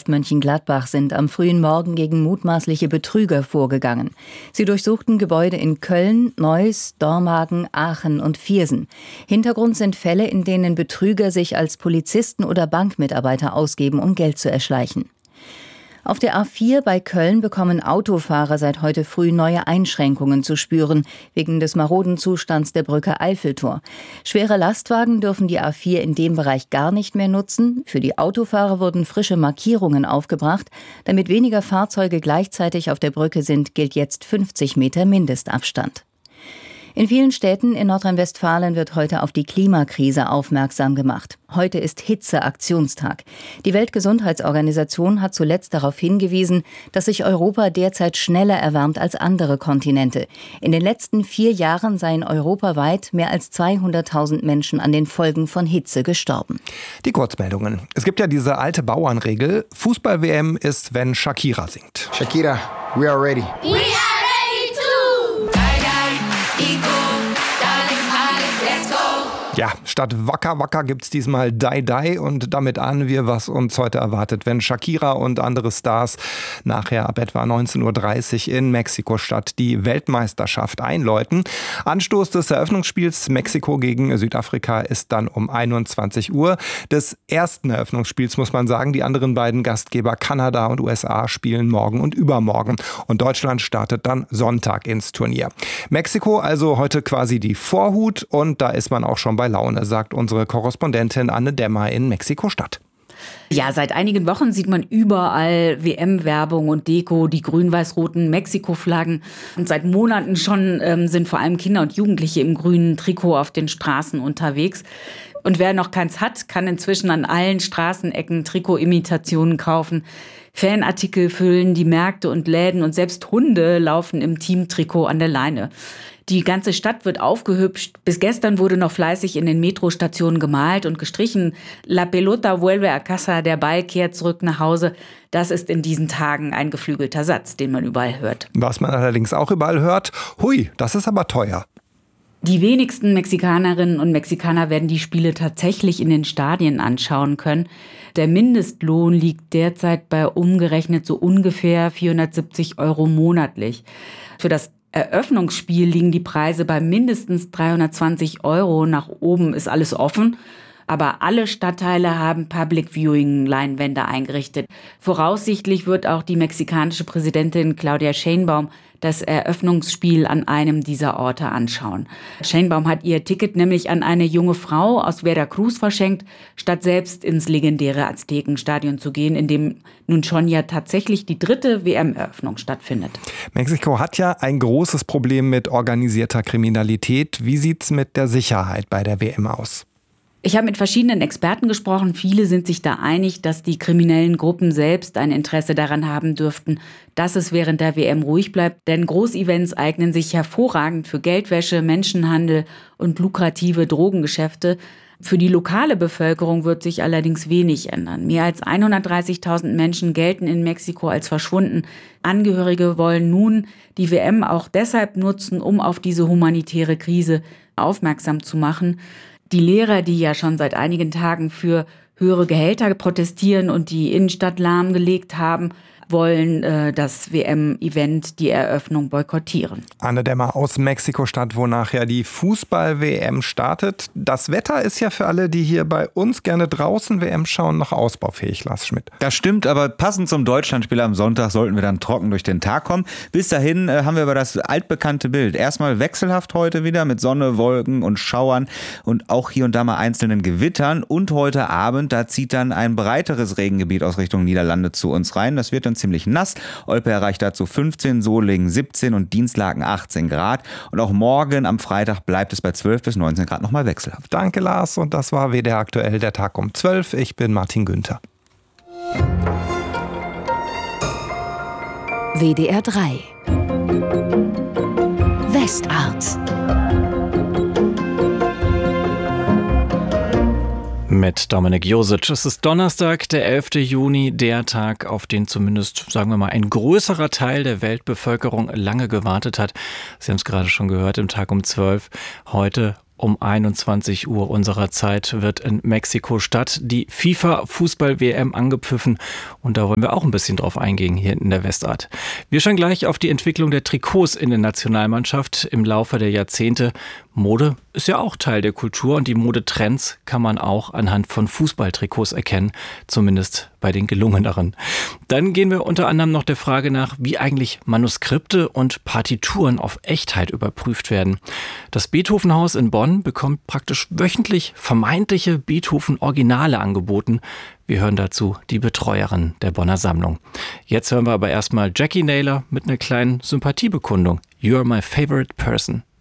Landeshauptmannschaft Mönchengladbach sind am frühen Morgen gegen mutmaßliche Betrüger vorgegangen. Sie durchsuchten Gebäude in Köln, Neuss, Dormagen, Aachen und Viersen. Hintergrund sind Fälle, in denen Betrüger sich als Polizisten oder Bankmitarbeiter ausgeben, um Geld zu erschleichen. Auf der A4 bei Köln bekommen Autofahrer seit heute früh neue Einschränkungen zu spüren, wegen des maroden Zustands der Brücke Eiffeltor. Schwere Lastwagen dürfen die A4 in dem Bereich gar nicht mehr nutzen. Für die Autofahrer wurden frische Markierungen aufgebracht. Damit weniger Fahrzeuge gleichzeitig auf der Brücke sind, gilt jetzt 50 Meter Mindestabstand. In vielen Städten in Nordrhein-Westfalen wird heute auf die Klimakrise aufmerksam gemacht. Heute ist Hitzeaktionstag. Die Weltgesundheitsorganisation hat zuletzt darauf hingewiesen, dass sich Europa derzeit schneller erwärmt als andere Kontinente. In den letzten 4 Jahren seien europaweit mehr als 200.000 Menschen an den Folgen von Hitze gestorben. Die Kurzmeldungen. Es gibt ja diese alte Bauernregel, Fußball-WM ist, wenn Shakira singt. Shakira, we are ready. We are ready too! Ja, statt Wacker Wacker gibt's diesmal Die Die und damit ahnen wir, was uns heute erwartet, wenn Shakira und andere Stars nachher ab etwa 19:30 Uhr in Mexiko-Stadt die Weltmeisterschaft einläuten. Anstoß des Eröffnungsspiels Mexiko gegen Südafrika ist dann um 21 Uhr. Des ersten Eröffnungsspiels muss man sagen, die anderen beiden Gastgeber Kanada und USA spielen morgen und übermorgen. Und Deutschland startet dann Sonntag ins Turnier. Mexiko also heute quasi die Vorhut und da ist man auch schon bei Laune, sagt unsere Korrespondentin Anne Dämmer in Mexiko-Stadt. Ja, seit einigen Wochen sieht man überall WM-Werbung und Deko, die grün-weiß-roten Mexiko-Flaggen. Und seit Monaten schon sind vor allem Kinder und Jugendliche im grünen Trikot auf den Straßen unterwegs. Und wer noch keins hat, kann inzwischen an allen Straßenecken Trikot-Imitationen kaufen. Fanartikel füllen die Märkte und Läden und selbst Hunde laufen im Teamtrikot an der Leine. Die ganze Stadt wird aufgehübscht. Bis gestern wurde noch fleißig in den Metrostationen gemalt und gestrichen. La pelota vuelve a casa, der Ball kehrt zurück nach Hause. Das ist in diesen Tagen ein geflügelter Satz, den man überall hört. Was man allerdings auch überall hört, hui, das ist aber teuer. Die wenigsten Mexikanerinnen und Mexikaner werden die Spiele tatsächlich in den Stadien anschauen können. Der Mindestlohn liegt derzeit bei umgerechnet so ungefähr 470 € monatlich. Für das Eröffnungsspiel liegen die Preise bei mindestens 320 €. Nach oben ist alles offen. Aber alle Stadtteile haben Public-Viewing-Leinwände eingerichtet. Voraussichtlich wird auch die mexikanische Präsidentin Claudia Sheinbaum das Eröffnungsspiel an einem dieser Orte anschauen. Sheinbaum hat ihr Ticket nämlich an eine junge Frau aus Veracruz verschenkt, statt selbst ins legendäre Aztekenstadion zu gehen, in dem nun schon ja tatsächlich die 3. WM-Eröffnung stattfindet. Mexiko hat ja ein großes Problem mit organisierter Kriminalität. Wie sieht's mit der Sicherheit bei der WM aus? Ich habe mit verschiedenen Experten gesprochen. Viele sind sich da einig, dass die kriminellen Gruppen selbst ein Interesse daran haben dürften, dass es während der WM ruhig bleibt. Denn Großevents eignen sich hervorragend für Geldwäsche, Menschenhandel und lukrative Drogengeschäfte. Für die lokale Bevölkerung wird sich allerdings wenig ändern. Mehr als 130.000 Menschen gelten in Mexiko als verschwunden. Angehörige wollen nun die WM auch deshalb nutzen, um auf diese humanitäre Krise aufmerksam zu machen. Die Lehrer, die ja schon seit einigen Tagen für höhere Gehälter protestieren und die Innenstadt lahmgelegt haben, wollen das WM-Event, die Eröffnung, boykottieren. Anne Dämmer aus Mexiko-Stadt, wo nachher die Fußball-WM startet. Das Wetter ist ja für alle, die hier bei uns gerne draußen WM schauen, noch ausbaufähig, Lars Schmidt. Das stimmt, aber passend zum Deutschlandspiel am Sonntag sollten wir dann trocken durch den Tag kommen. Bis dahin haben wir aber das altbekannte Bild. Erstmal wechselhaft heute wieder mit Sonne, Wolken und Schauern und auch hier und da mal einzelnen Gewittern. Und heute Abend, da zieht dann ein breiteres Regengebiet aus Richtung Niederlande zu uns rein. Das wird dann ziemlich nass. Olpe erreicht dazu 15, Solingen 17 und Dienstlaken 18 Grad. Und auch morgen am Freitag bleibt es bei 12 bis 19 Grad nochmal wechselhaft. Danke, Lars. Und das war WDR aktuell, der Tag um 12. Ich bin Martin Günther. WDR 3 Westart mit Dominik Josic. Es ist Donnerstag, der 11. Juni, der Tag, auf den zumindest, sagen wir mal, ein größerer Teil der Weltbevölkerung lange gewartet hat. Sie haben es gerade schon gehört, im Tag um 12. Heute Um 21 Uhr unserer Zeit wird in Mexiko-Stadt die FIFA-Fußball-WM angepfiffen und da wollen wir auch ein bisschen drauf eingehen hier in der Westart. Wir schauen gleich auf die Entwicklung der Trikots in der Nationalmannschaft im Laufe der Jahrzehnte. Mode ist ja auch Teil der Kultur und die Modetrends kann man auch anhand von Fußballtrikots erkennen, zumindest bei den gelungeneren. Dann gehen wir unter anderem noch der Frage nach, wie eigentlich Manuskripte und Partituren auf Echtheit überprüft werden. Das Beethoven-Haus in Bonn bekommt praktisch wöchentlich vermeintliche Beethoven-Originale angeboten. Wir hören dazu die Betreuerin der Bonner Sammlung. Jetzt hören wir aber erstmal Jackie Naylor mit einer kleinen Sympathiebekundung. You're my favorite person.